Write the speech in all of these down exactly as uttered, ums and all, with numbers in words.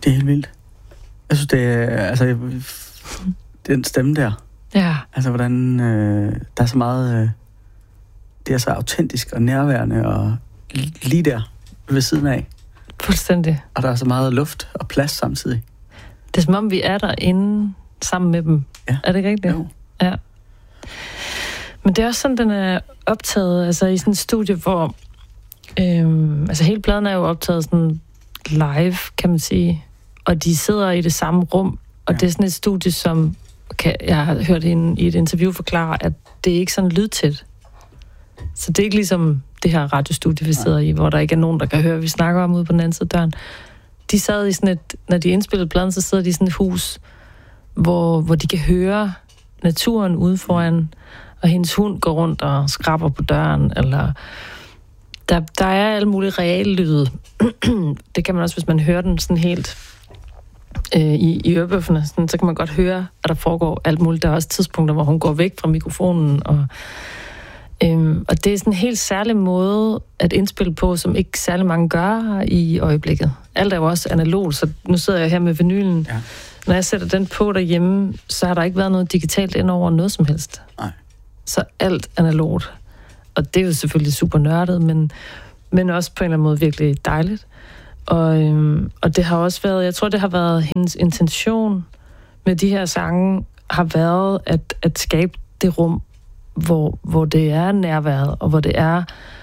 Det er helt vildt. Jeg synes, det er... Altså, den stemme der. Ja. Altså, hvordan... Øh, der er så meget... Øh, det er så autentisk og nærværende og lige der ved siden af. Fuldstændig. Og der er så meget luft og plads samtidig. Det er som om, vi er derinde sammen med dem. Ja. Er det ikke rigtigt? Jo. Ja. Men det er også sådan, den er optaget altså i sådan et studie, hvor... Øhm, altså hele pladen er jo optaget sådan live, kan man sige. Og de sidder i det samme rum. Og ja. Det er sådan et studie, som... Kan, jeg har hørt hende i et interview forklare, at det er ikke sådan lydtæt. Så det er ikke ligesom det her radiostudie, vi sidder i, hvor der ikke er nogen, der kan høre, vi snakker om ude på den anden side af døren. De sad i sådan et... Når de indspillede pladen, så sidder de i sådan et hus, hvor, hvor de kan høre naturen ude foran, og hendes hund går rundt og skraber på døren, eller... Der, der er alle mulige reale lyde. Det kan man også, hvis man hører den sådan helt øh, i, i ørebøfferne, sådan, så kan man godt høre, at der foregår alt muligt. Der er også tidspunkter, hvor hun går væk fra mikrofonen, og, øhm, og det er sådan en helt særlig måde at indspille på, som ikke særlig mange gør i øjeblikket. Alt er jo også analogt, så nu sidder jeg her med vinylen. Ja. Når jeg sætter den på derhjemme, så har der ikke været noget digitalt ind over noget som helst. Nej. Så alt analogt. Og det er jo selvfølgelig super nørdet, men, men også på en eller anden måde virkelig dejligt. Og, øhm, og det har også været, jeg tror, det har været hendes intention med de her sange, har været at, at skabe det rum, hvor, hvor det er nærværet, og hvor det er...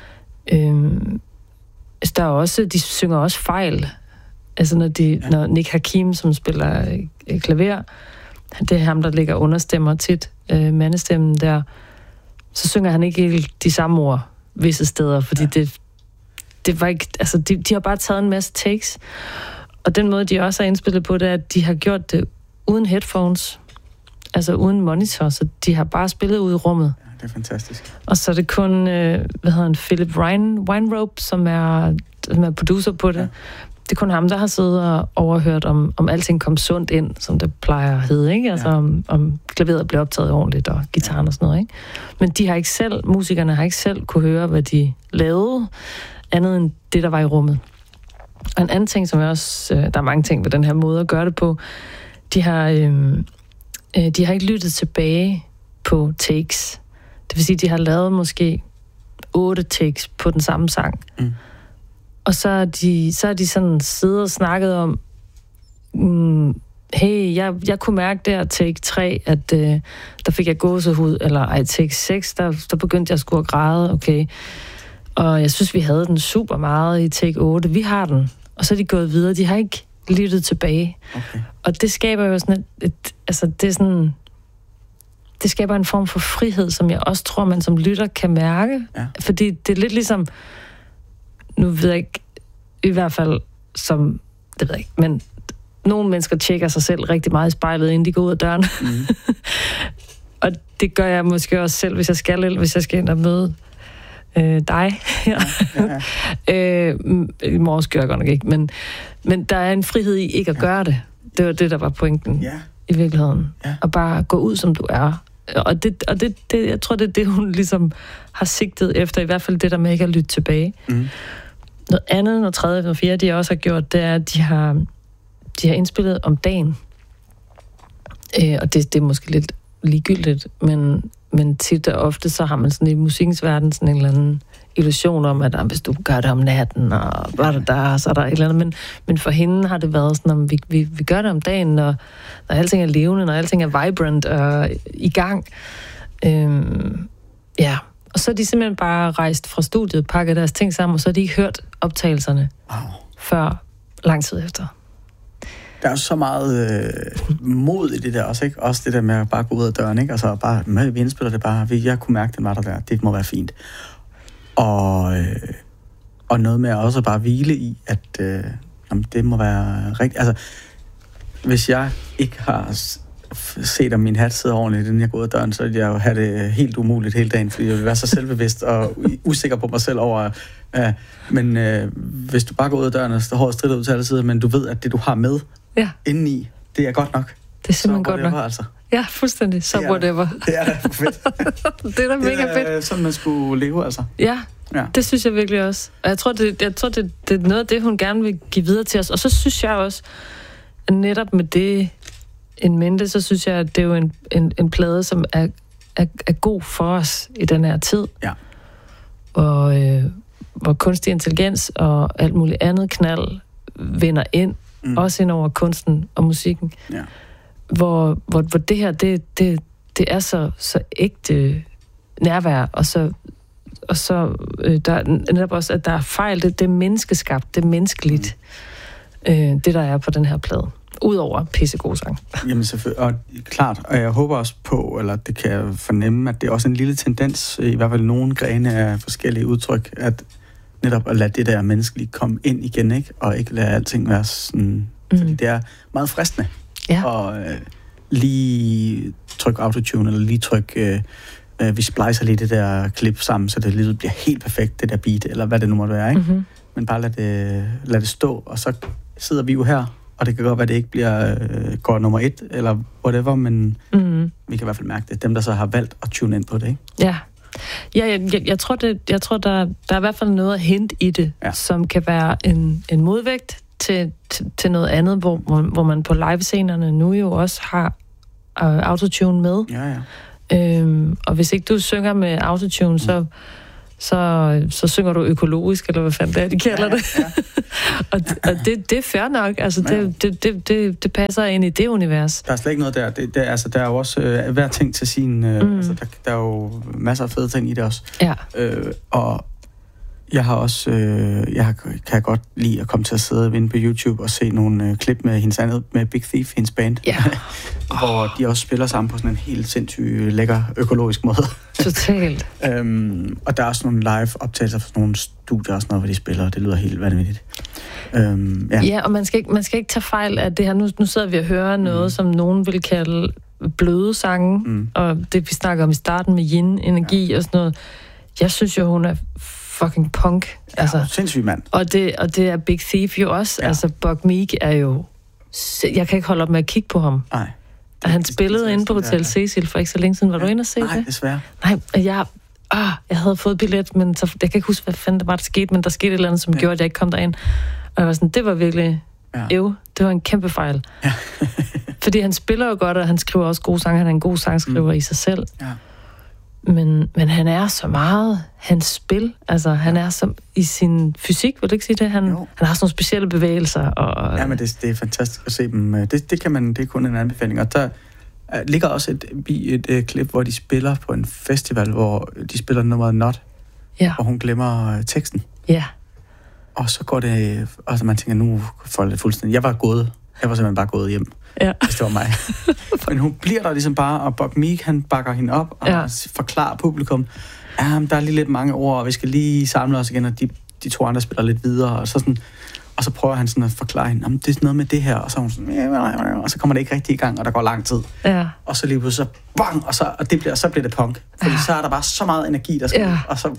Øhm, der er også, de synger også fejl. Altså når, de, ja. når Nick Hakim, som spiller øh, klaver, det er ham, der ligger understemmer tit, øh, mandestemmen der, så synger han ikke helt de samme ord visse steder, fordi ja. det, det var ikke... Altså, de, de har bare taget en masse takes, og den måde, de også har indspillet på, det er, at de har gjort det uden headphones, altså uden monitor, så de har bare spillet ud i rummet. Ja, det er fantastisk. Og så er det kun, øh, hvad hedder han, Philip Weinrobe, som er, som er producer på det. Ja. Det er kun ham, der har siddet og overhørt, om, om alting kom sundt ind, som det plejer at hedde, ikke? Altså, ja. om, om klaveret blev optaget ordentligt, og gitaren og sådan noget, ikke? Men de har ikke selv, musikerne har ikke selv kunne høre, hvad de lavede, andet end det, der var i rummet. Og en anden ting, som jeg også... Der er mange ting ved den her måde at gøre det på. De har, øh, de har ikke lyttet tilbage på takes. Det vil sige, de har lavet måske otte takes på den samme sang. Mm. Og så er de, så er de sådan siddet og snakket om, mm, hey, jeg, jeg kunne mærke der take tre, at øh, der fik jeg gåsehud, eller ej, take seks, der, der begyndte jeg at skulle græde, okay. Og jeg synes, vi havde den super meget i take otte. Vi har den. Og så er de gået videre. De har ikke lyttet tilbage. Okay. Og det skaber jo sådan et, et... Altså, det er sådan... Det skaber en form for frihed, som jeg også tror, man som lytter kan mærke. Ja. Fordi det er lidt ligesom... Nu ved jeg ikke... I hvert fald som... Det ved jeg ikke, men... Nogle mennesker tjekker sig selv rigtig meget i spejlet, inden de går ud af døren. Mm. Og det gør jeg måske også selv, hvis jeg skal, eller hvis jeg skal ind og møde... Øh, dig. Ja, ja, ja. øh, I morges gør jeg godt nok ikke, men, men der er en frihed i ikke at ja. gøre det. Det var det, der var pointen ja. i virkeligheden. Ja. Og bare gå ud, som du er. Og, det, og det, det, jeg tror, det er det, hun ligesom har sigtet efter, i hvert fald det der med ikke at lytte tilbage. Mm. Noget andet, noget tredje, noget fjerde, de også har gjort, det er, at de har, de har indspillet om dagen. Øh, og det, det er måske lidt ligegyldigt, men Men tit og ofte, så har man sådan i musikkens verden sådan en eller anden illusion om, at hvis du gør det om natten, og hvad der der, så er der et eller andet. Men, men for hende har det været sådan, at vi, vi, vi gør det om dagen, når, når alting er levende, når alting er vibrant og i gang. Øhm, ja, og så er de simpelthen bare rejst fra studiet, pakket deres ting sammen, og så har de ikke hørt optagelserne wow. før lang tid efter. Der er så meget øh, mod i det der også, ikke? Også det der med at bare gå ud af døren, ikke? Altså bare, med, vi indspiller det bare, jeg kunne mærke, den var der der, det må være fint. Og, øh, og noget med også bare hvile i, at øh, jamen, det må være rigtigt. Altså, hvis jeg ikke har set, om min hat sidder ordentligt, inden jeg går ud af døren, så vil jeg jo have det helt umuligt hele dagen, fordi jeg vil være så selvbevidst og usikker på mig selv over... Øh, men øh, hvis du bare går ud af døren, og står hårdt stridt ud til alle sider, men du ved, at det, du har med ja. indeni, det er godt nok. Det er simpelthen godt nok. Altså. Ja, fuldstændig. Så so whatever. Det er da fedt. Det er da mega fedt. Det er sådan, man skulle leve, altså. Ja, ja, det synes jeg virkelig også. Og jeg tror, det, jeg tror det, det er noget af det, hun gerne vil give videre til os. Og så synes jeg også, netop med det en mente, så synes jeg, at det er jo en, en, en plade, som er, er, er god for os i den her tid. Ja. Og øh, hvor kunstig intelligens og alt muligt andet knald vinder ind, mm. også ind over kunsten og musikken. Ja. Hvor, hvor, hvor det her, det, det, det er så, så ægte nærvær, og så, og så øh, der er netop også, at der er fejl, det, det er menneskeskabt, det er menneskeligt, mm. øh, det der er på den her plade. Udover pissegod sang. Jamen selvfølgelig, og klart, og jeg håber også på, eller det kan jeg fornemme, at det er også en lille tendens, i hvert fald nogle grene af forskellige udtryk, at netop at lade det der menneskelige komme ind igen, ikke? Og ikke lade alting være sådan, mm. fordi det er meget fristende. Ja. Og øh, lige tryk autotune, eller lige tryk, øh, øh, vi splicer lige det der klip sammen, så det lige bliver helt perfekt, det der beat, eller hvad det nu måtte være, ikke? Mm-hmm. Men bare lad det, lad det stå, og så sidder vi jo her, og det kan godt være, at det ikke bliver øh, går nummer et, eller whatever, men mm. vi kan i hvert fald mærke det. Dem, der så har valgt at tune ind på det, ikke? Ja. Ja, jeg, jeg, jeg tror, det, jeg tror der, der er i hvert fald noget at hente i det, ja. Som kan være en, en modvægt til, til, til noget andet, hvor, hvor, hvor man på livescenerne nu jo også har øh, autotune med. Ja, ja. Øhm, og hvis ikke du synger med autotune, mm. så... Så, så synger du økologisk, eller hvad fanden det er, de kalder ja, det. Ja. og og det, det er fair nok. Altså, det, det, det, det, det passer ind i det univers. Der er slet ikke noget der. Det, det, altså, der er jo også øh, hver ting til sin... Øh, mm. altså, der, der er jo masser af fede ting i det også. Ja. Øh, og jeg har også... Øh, jeg kan godt lide at komme til at sidde inde på YouTube og se nogle øh, klip med hendes andet, med Big Thief, hendes band. Ja. hvor de også spiller sammen på sådan en helt sindssygt lækker økologisk måde. Totalt. øhm, og der er også nogle live-optagelser fra nogle studier og sådan noget, hvor de spiller, og det lyder helt vanvittigt. Øhm, ja. ja, og man skal, ikke, man skal ikke tage fejl af det her. Nu, nu sidder vi og hører noget, mm. som nogen vil kalde bløde sange, mm. og det vi snakker om i starten med yin-energi ja. Og sådan noget. Jeg synes jo, hun er fucking punk. Ja, altså, sindssyg mand. Og det, og det er Big Thief jo også. Ja. Altså, Buck Meek er jo... Jeg kan ikke holde op med at kigge på ham. Nej. Og han spillede inde på Hotel Cecil for ikke så længe siden. Var ja. Du inde og se Nej, det? desværre. Nej, jeg, ah, jeg havde fået billet, men så, jeg kan ikke huske, hvad fanden der var, der skete, men der skete et eller andet, som ja. Gjorde, at jeg ikke kom derind. Og jeg var sådan, det var virkelig... Ja. Jo, det var en kæmpe fejl. Ja. Fordi han spiller jo godt, og han skriver også gode sange. Han er en god sangskriver mm. i sig selv. Ja. Men, men han er så meget hans spil. Altså, han er så i sin fysik, vil du ikke sige det? Han, han har sådan nogle specielle bevægelser. Og, ja, men det, det er fantastisk at se dem. Det, det kan man, det er kun en anbefaling. Og der ligger også et, et, et, et klip, hvor de spiller på en festival, hvor de spiller nummeret Not, ja. Og hun glemmer teksten. Ja. Og så går det, altså man tænker, nu får det fuldstændig. Jeg var gået. Jeg var simpelthen bare gået hjem, ja. Hvis det var mig. Men hun bliver der ligesom bare, og Buck Meek, han bakker hende op og ja. Forklarer publikum, ja, der er lige lidt mange ord, og vi skal lige samle os igen, og de, de to andre spiller lidt videre, og så, sådan, og så prøver han sådan at forklare hende, det er noget med det her, og så er hun sådan, og så kommer det ikke rigtig i gang, og der går lang tid. Ja. Og så lige pludselig, så bang, og, så, og det bliver, så bliver det punk. Fordi ja. Så er der bare så meget energi, der skal ja. Og så...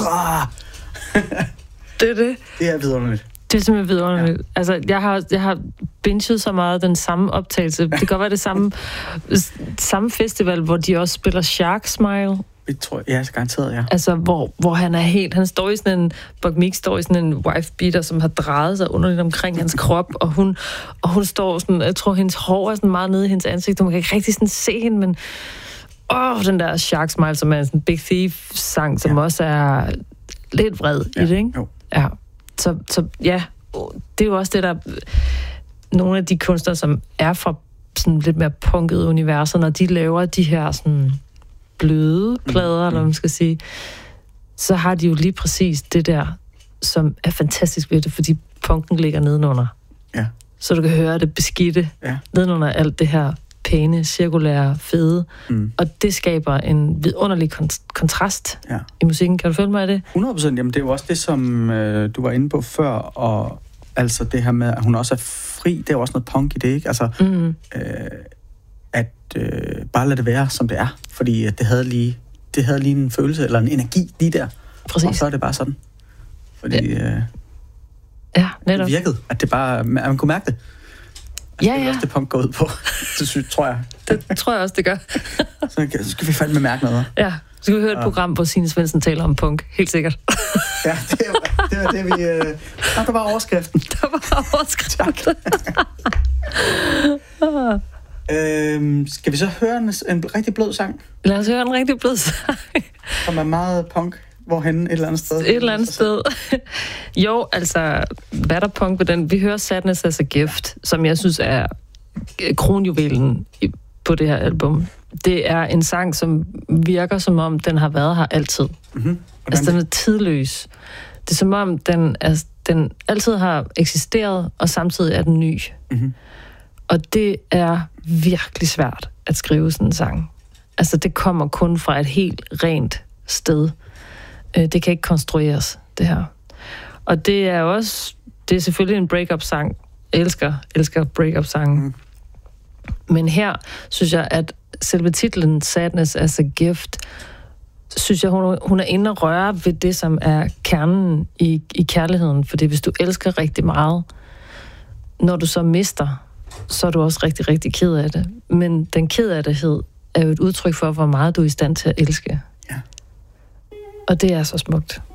det er det. Det er vidunderligt. Det er simpelthen vidunderligt. Ja. Altså, jeg har, jeg har binget så meget den samme optagelse. Det kan godt være det samme, samme festival, hvor de også spiller Shark Smile. Det tror jeg, ja, garanteret, ja. Altså, hvor, hvor han er helt... Han står i sådan en... Buck Meek står i sådan en wife-beater, som har drejet sig underligt omkring hans krop, og hun, og hun står sådan... Jeg tror, hendes hår er sådan meget nede i hendes ansigt, og man kan ikke rigtig sådan se hende, men... Åh, den der Shark Smile, som er en Big Thief-sang, som ja. Også er lidt vred ja. I det, ikke? Jo. Ja. Så, så ja, det er jo også det, der... Nogle af de kunstnere, som er fra sådan lidt mere punkede universer, når de laver de her sådan bløde plader, mm. eller hvad man skal sige, så har de jo lige præcis det der, som er fantastisk ved det, fordi punken ligger nedenunder. Ja. Så du kan høre det beskidte ja. Nedenunder alt det her pæne, cirkulære, fede. Mm. Og det skaber en vidunderlig kont- kontrast ja. I musikken. Kan du følge mig af det? hundrede procent. Jamen, det er jo også det, som øh, du var inde på før, og altså det her med, at hun også er fri, det er jo også noget punk i det, ikke? Altså, mm. øh, at øh, bare lade det være, som det er. Fordi at det havde lige det havde lige en følelse, eller en energi lige der. Præcis. Og så er det bare sådan. Fordi ja. Øh, ja, netop. Det virkede, at det bare, at man kunne mærke det. Ja, det er ja. også det punk går ud på. Det synes, tror jeg. Det tror jeg også, det gør. Så skal vi fandme mærke noget. Ja, så skal vi høre et program, hvor Signe Svendsen taler om punk. Helt sikkert. Ja, det var det, var det vi... Øh... Der var overskriften. Der var overskriften. Øhm, skal vi så høre en, en rigtig blød sang? Lad os høre en rigtig blød sang. Som er meget punk. Hvorhenne? Et eller andet sted? Et eller andet sted. Jo, altså, hvad der punk ved den? Vi hører Sadness as a Gift, som jeg synes er kronjuvelen på det her album. Det er en sang, som virker som om, den har været her altid. Mm-hmm. Altså, den er tidløs. Det er som om, den, er, den altid har eksisteret, og samtidig er den ny. Mm-hmm. Og det er virkelig svært at skrive sådan en sang. Altså, det kommer kun fra et helt rent sted. Det kan ikke konstrueres, det her. Og det er også, det er selvfølgelig en break-up-sang. Jeg elsker, elsker break-up-sangen. Mm. Men her synes jeg, at selve titlen Sadness as a Gift, synes jeg, hun, hun er inde og røre ved det, som er kernen i, i kærligheden. Fordi hvis du elsker rigtig meget, når du så mister, så er du også rigtig, rigtig ked af det. Men den ked af dethed er jo et udtryk for, hvor meget du er i stand til at elske. Ja. Og det er så smukt.